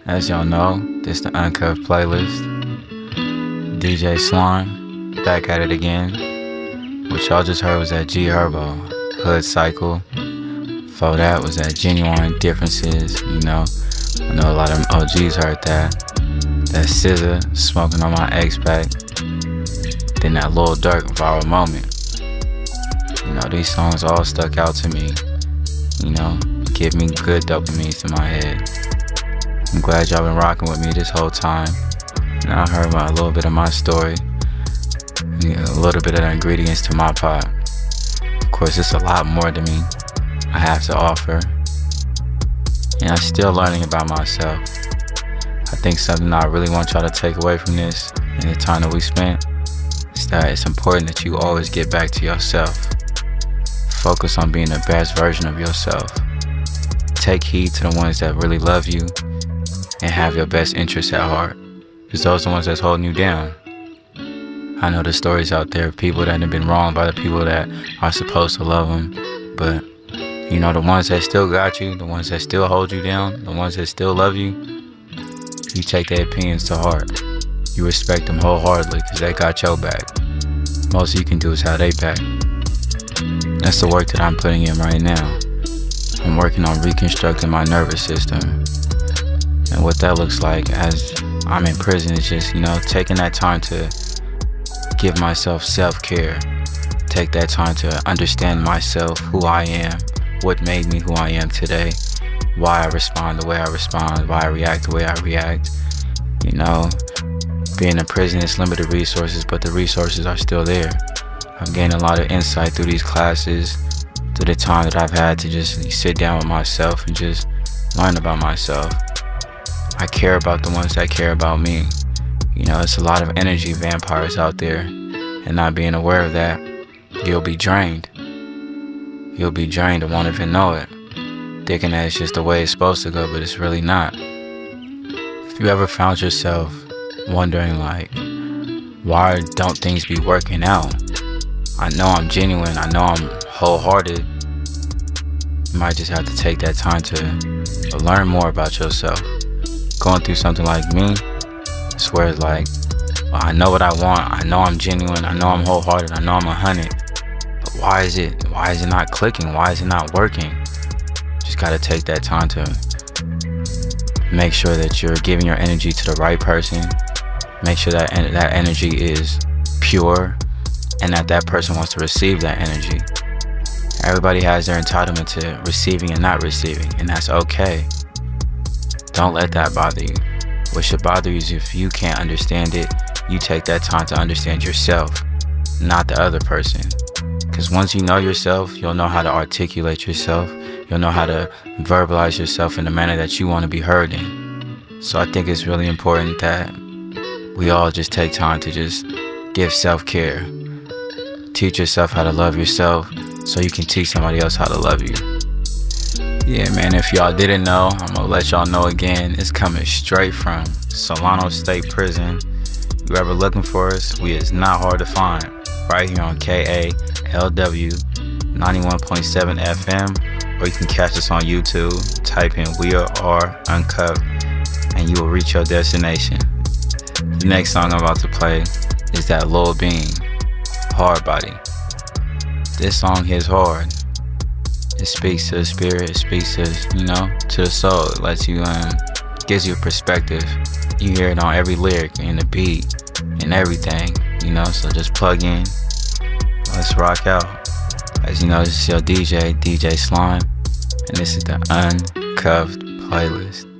As y'all know, this the Uncuffed playlist. DJ Slime, back at it again. What y'all just heard was that G Herbo, Hood Cycle. Before that was that Genuine Differences, I know a lot of them OGs heard that. That SZA, Smoking on My Ex Pack. Then that Lil Durk, Viral Moment. These songs all stuck out to me. Give me good dopamine to my head. I'm glad y'all been rocking with me this whole time. Now I heard a little bit of my story, a little bit of the ingredients to my pot. Of course, it's a lot more to me I have to offer. And I'm still learning about myself. I think something I really want y'all to take away from this and the time that we spent is that it's important that you always get back to yourself. Focus on being the best version of yourself. Take heed to the ones that really love you and have your best interests at heart, because those are the ones that's holding you down. I know there's stories out there of people that have been wronged by the people that are supposed to love them, but the ones that still got you, the ones that still hold you down, the ones that still love you, you take their opinions to heart. You respect them wholeheartedly because they got your back. Most you can do is have their back. That's the work that I'm putting in right now. I'm working on reconstructing my nervous system. And what that looks like as I'm in prison is just, taking that time to give myself self-care. Take that time to understand myself, who I am, what made me who I am today, why I respond the way I respond, why I react the way I react. Being in prison is limited resources, but the resources are still there. I've gained a lot of insight through these classes, through the time that I've had to just sit down with myself and just learn about myself. I care about the ones that care about me. It's a lot of energy vampires out there, and not being aware of that, you'll be drained. You'll be drained and won't even know it, thinking that it's just the way it's supposed to go, but it's really not. If you ever found yourself wondering why don't things be working out? I know I'm genuine, I know I'm wholehearted. You might just have to take that time to learn more about yourself. Going through something like me, it's where it's I know what I want, I know I'm genuine, I know I'm wholehearted, I know I'm 100. But why is it not clicking? Why is it not working? Just gotta take that time to make sure that you're giving your energy to the right person. Make sure that that energy is pure and that person wants to receive that energy. Everybody has their entitlement to receiving and not receiving, and that's okay. Don't let that bother you. What should bother you is if you can't understand it, you take that time to understand yourself, not the other person. Because once you know yourself, you'll know how to articulate yourself. You'll know how to verbalize yourself in the manner that you want to be heard in. So I think it's really important that we all just take time to just give self-care. Teach yourself how to love yourself so you can teach somebody else how to love you. Yeah, man, if y'all didn't know, I'm gonna let y'all know again. It's coming straight from Solano State Prison. If you ever looking for us, we is not hard to find. Right here on KALW 91.7 FM, or you can catch us on YouTube. Type in We Are Uncuffed and you will reach your destination. The next song I'm about to play is that Lil Bean, Hard Body. This song hits hard. It speaks to the spirit, it speaks to, to the soul. It lets you, gives you a perspective. You hear it on every lyric and the beat and everything, so just plug in. Let's rock out. As you know, this is your DJ Slime, and this is the Uncuffed playlist.